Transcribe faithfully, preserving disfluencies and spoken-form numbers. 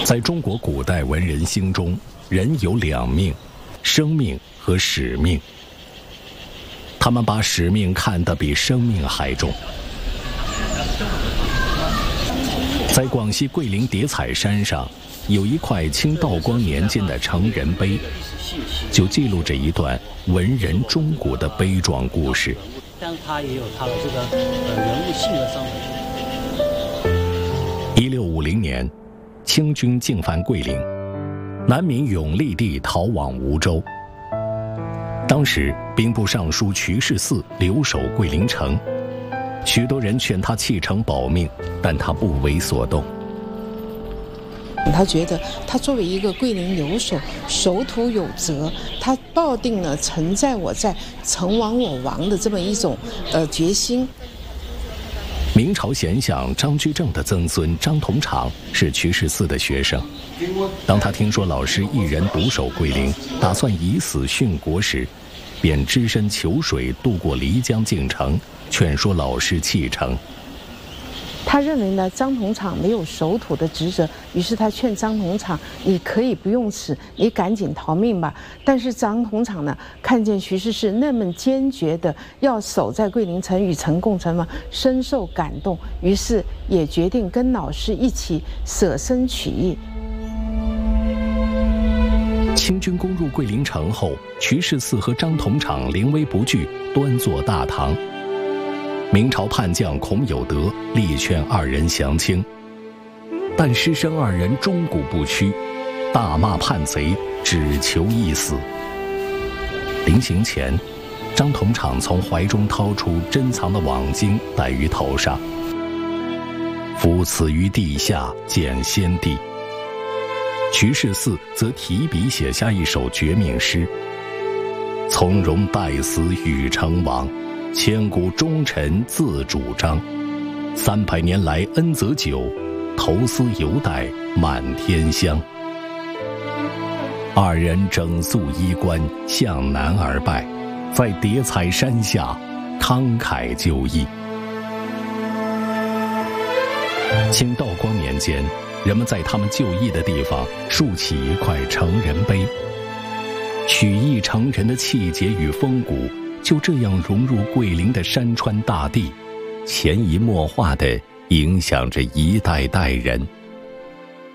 在中国古代文人心中，人有两命，生命和使命。他们把使命看得比生命还重。在广西桂林叠彩山上，有一块清道光年间的成人碑，就记录着一段文人钟鼓的悲壮故事。 但他也有他的这个呃人物性格上的。 一六五零年，清军进犯桂林，南明永历帝逃往梧州。当时兵部尚书瞿世嗣留守桂林城，许多人劝他弃城保命，但他不为所动。 他觉得他作为一个桂林留守，守土有责，他抱定了城在我在，城亡我亡的这么一种呃决心。 明朝贤相张居正的曾孙张同场是瞿世嗣的学生。当他听说老师一人独守桂林，打算以死殉国时，便只身求水渡过漓江进城，劝说老师弃城。 他认为呢，张同场没有守土的职责，于是他劝张同场：“你可以不用死，你赶紧逃命吧。”但是张同场呢，看见瞿世嗣那么坚决的要守在桂林城与城共存嘛，深受感动，于是也决定跟老师一起舍身取义。 清军攻入桂林城后，瞿世嗣和张同场临危不惧，端坐大堂。明朝叛将孔有德力劝二人降清，但师生二人终古不屈，大骂叛贼，只求一死。临行前，张同场从怀中掏出珍藏的网巾戴于头上。夫此于地下见先帝。瞿世嗣则提笔写下一首绝命诗：从容待死与成王，千古忠臣自主张。三百年来恩泽久，头丝犹带满天香。二人整肃衣冠，向南而拜，在叠彩山下慷慨就义。清道光年间，人们在他们就义的地方竖起一块成人碑，取义成人的气节与风骨就这样融入桂林的山川大地，潜移默化地影响着一代代人。